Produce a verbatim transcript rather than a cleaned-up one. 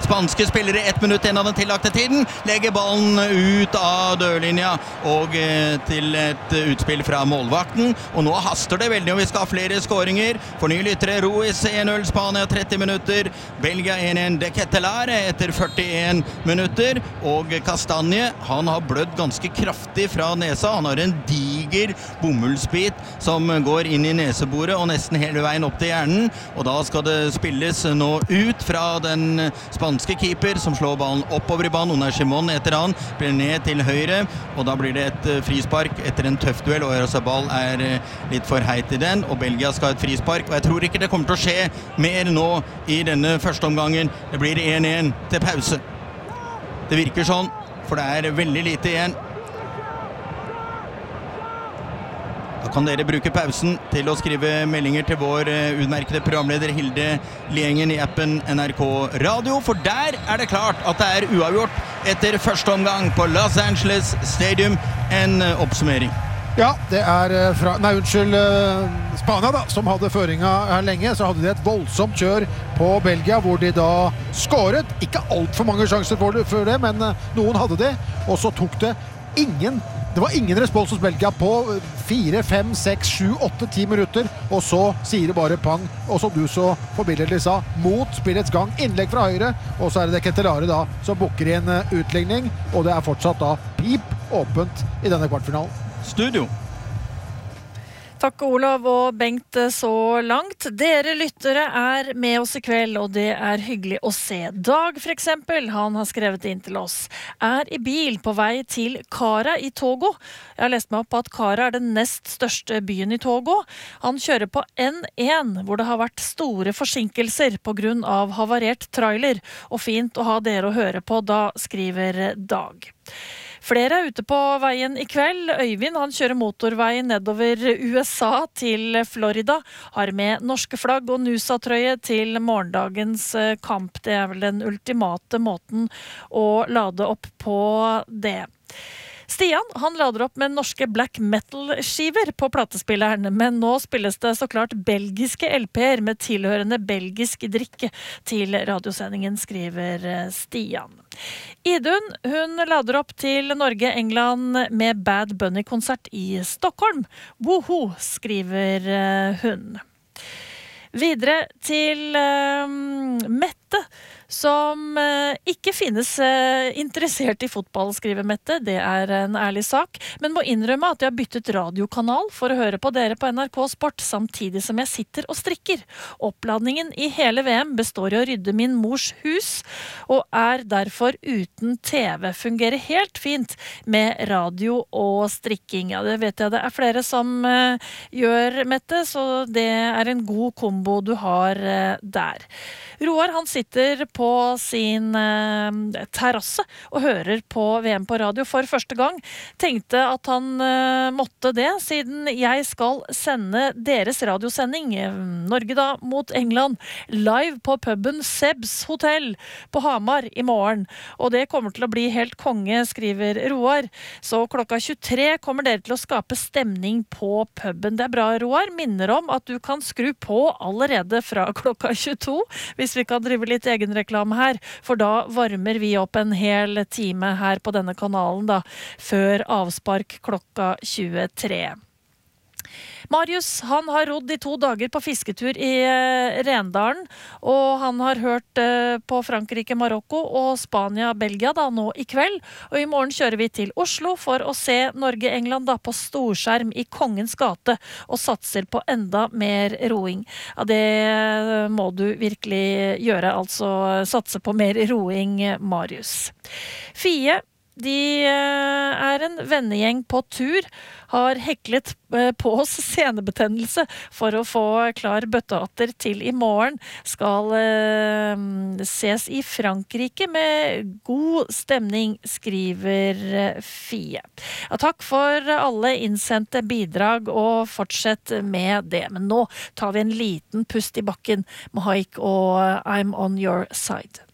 Spanske spillere ett minutt igjen av den tillagte tiden. Legger ballen ut av dørlinja og til et utspill fra målvakten. Og nå haster det veldig, og vi skal ha flere skåringer. For nye lyttere, Ruiz en null, Spania tretti minutter. Belgia en en, De Ketelaere etter førtien minutter. Og Kastanje, han har blødd ganske kraftig fra nesa. Han har en diger bomullsbit som går inn i neseboret og nesten hele veien opp til hjernen. Og da skal det spilles nå ut fra den spanske keeper som slår ballen oppover i banen. Unai Simon etter han, blir ned til høyre, og da blir det et frispark etter en tøff duell, og Oyarzabal er litt for heit i den, og Belgia skal ha et frispark, og jeg tror ikke det kommer til å skje mer nå i denne første omgangen. Det blir en en til pause. Det virker sånn, for det er veldig lite igjen. Da kan dere bruke pausen til å skrive meldinger til vår utmerkede programleder Hilde Liengen i appen N R K Radio, for der er det klart at det er uavgjort etter første omgang på Los Angeles Stadium. En oppsummering. Ja, det er fra, nei unnskyld, Spania da, som hadde føringa her lenge. Så hadde de et voldsomt kjør på Belgia, hvor de da skåret. Ikke alt for mange sjanser for det, for det, men noen hadde det. Og så tok det ingen Det var ingen respons hos Belgia på fire, fem, seks, sju, åtte, ti minutter, og så sier det bare pang, og som du så forbilledlig sa, mot spillets gang, innlegg fra høyre, og så er det Ketelaere da, som bukker i en utligning, og det er fortsatt da pip åpent i denne kvartfinalen. Studio. Takk Olav og Bengt så langt. Dere lyttere er med oss i kveld, og det er hyggelig å se. Dag for eksempel, han har skrevet inn til oss, er i bil på vei til Kara i Togo. Jeg har lest meg opp på at Kara er den nest største byen i Togo. Han kjører på N en, hvor det har vært store forsinkelser på grunn av havarert trailer, og fint å ha dere å høre på, da skriver Dag. Flere er ute på veien i kveld. Øyvind, han kjører motorveien nedover U S A til Florida, har med norske flagg og Nusa-trøye til morgendagens kamp. Det er vel den ultimate måten å lade opp på det. Stian, han lader opp med norske black metal-skiver på platespilleren, men nå spilles det så klart belgiske L P-er med tilhørende belgisk drikke til radiosendingen, skriver Stian. Idun, hun lader opp til Norge-England med Bad Bunny-konsert i Stockholm. Woho, skriver hun. Videre til um, Mette, som uh, ikke finnes uh, interessert i fotball, skriver Mette. Det er en ærlig sak, men må innrømme at jeg har byttet radiokanal for å høre på dere på N R K Sport, samtidig som jeg sitter og strikker. Oppladningen i hele V M består i å rydde min mors hus, og er derfor uten T V. Fungerer helt fint med radio og strikking. Ja, det vet jeg det er flere som uh, gjør, Mette, så det er en god kombo du har uh, der. Roar, han sitter på sin uh, terrasse og hører på V M på radio for første gang. Tenkte at han uh, måtte det, siden jeg skal sende deres radiosending, Norge da mot England, live på puben Sebs Hotel på Hamar i morgen. Og det kommer til å bli helt konge, skriver Roar. Så klokka tjuetre kommer dere til å skape stemning på puben. Det er bra, Roar. Minner om at du kan skru på allerede fra klokka tjueto, hvis vi kan drive litt egenreklame her, for da varmer vi opp en hel time her på denne kanalen da, før avspark klokka tjuetre. Marius, han har rodd i to dager på fisketur i eh, Rendalen, og han har hørt eh, på Frankrike, Marokko og Spania, Belgia da nå i kveld, og i morgen kjører vi til Oslo for å se Norge-England da på storskjerm i Kongens gate, og satser på enda mer roing. Ja, det må du virkelig gjøre, altså satse på mer roing, Marius. Fie, de er en vennegjeng på tur, har heklet på oss senebetennelse for å få klar bøtteatter til i morgen. Skal eh, ses i Frankrike med god stemning, skriver Fie. Ja, takk for alle innsendte bidrag, og fortsett med det. Men nå tar vi en liten pust i bakken med Haik og I'm on your side.